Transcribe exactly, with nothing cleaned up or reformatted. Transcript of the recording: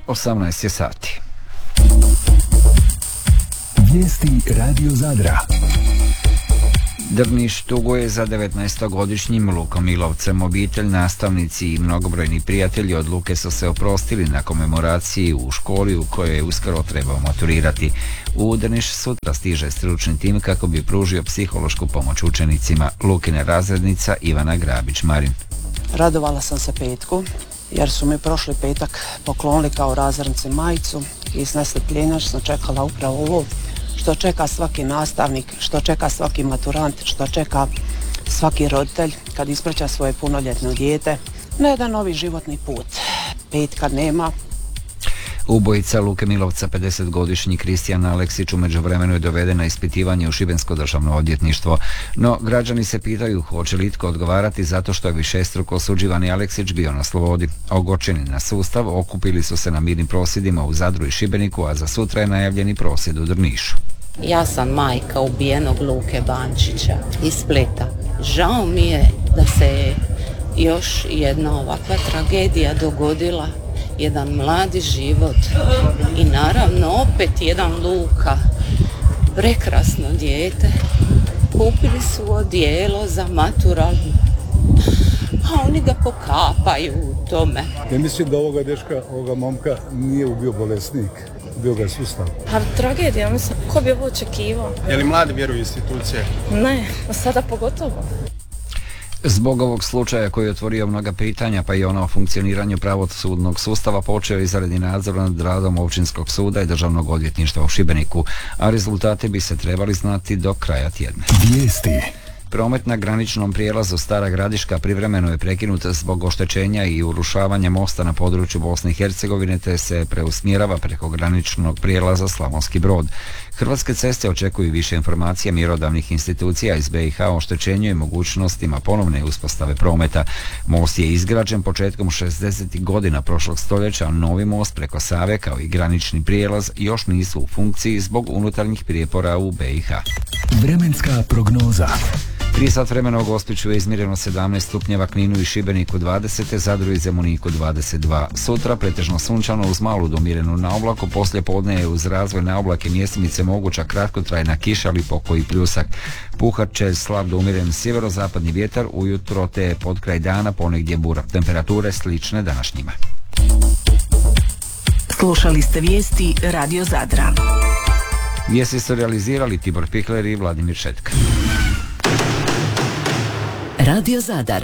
osamnaest je sati. Vijesti Radio Zadra. Drniš tuguje za devetnaestogodišnjim Lukom Milovcem. Obitelj, nastavnici i mnogobrojni prijatelji od Luke su se oprostili na komemoraciji u školi u kojoj je uskoro trebao maturirati. U Drniš sutra stiže stručni tim kako bi pružio psihološku pomoć učenicima. Lukina razrednica Ivana Grabić-Marin. Radovala sam se petku jer su mi prošli petak poklonili kao razrednici majicu i s nestrpljenjem sam čekala upravo ovo što čeka svaki nastavnik, što čeka svaki maturant, što čeka svaki roditelj kad ispraća svoje punoljetno dijete na jedan novi životni put. Petka nema. Ubojica Luke Milovca, pedesetogodišnji Kristijan Aleksić, u međuvremenu je doveden na ispitivanje u Šibensko državno odvjetništvo. No, građani se pitaju hoće li itko odgovarati zato što je višestruko osuđivani Aleksić bio na slobodi. Ogorčeni na sustav okupili su se na mirnim prosvjedima u Zadru i Šibeniku, a za sutra je najavljeni prosvjed u Drnišu. Ja sam majka ubijenog Luke Bančića iz Splita. Žao mi je da se još jedna ovakva tragedija dogodila. Jedan mladi život i naravno opet jedan Luka, prekrasno dijete. Kupili su odijelo za maturalnu, a oni ga pokapaju u tome. Ja mislim da ovoga dečka, ovoga momka nije ubio bolesnik, bio ga sustav. A tragedija, mislim, ko bi ovo očekivao? Je li mladi vjeruju institucije? Ne, sada pogotovo. Zbog ovog slučaja koji je otvorio mnoga pitanja, pa i ono o funkcioniranju pravosudnog sustava, počeo izvanredni nadzor nad radom Općinskog suda i Državnog odvjetništva u Šibeniku, a rezultati bi se trebali znati do kraja tjedna. Vijesti. Promet na graničnom prijelazu Stara Gradiška privremeno je prekinut zbog oštećenja i urušavanja mosta na području Bosne i Hercegovine, te se preusmjerava preko graničnog prijelaza Slavonski Brod. Hrvatske ceste očekuju više informacija mjerodavnih institucija iz be i ha o oštećenju i mogućnostima ponovne uspostave prometa. Most je izgrađen početkom šezdesetih godina prošlog stoljeća, a novi most preko Save kao i granični prijelaz još nisu u funkciji zbog unutarnjih prijepora u be i ha. Vremenska prognoza. Prije sat vremena u Gospiću je izmjereno sedamnaest stupnjeva, Kninu i Šibeniku dvadeset, Zadru i Zemuniku dvadeset dva. Sutra pretežno sunčano uz malu do umjerenu naoblaku, poslije podne je uz razvoj naoblake mjesimice moguća kratkotrajna kiša ali pokoji pljusak. Puhat će slab do umjeren sjeverozapadni vjetar ujutro te pod kraj dana ponegdje bura. Temperature slične današnjima. Slušali ste vijesti Radio Zadra. Vijesti su realizirali Tibor Pikler i Vladimir Šetka. Radio Zadar,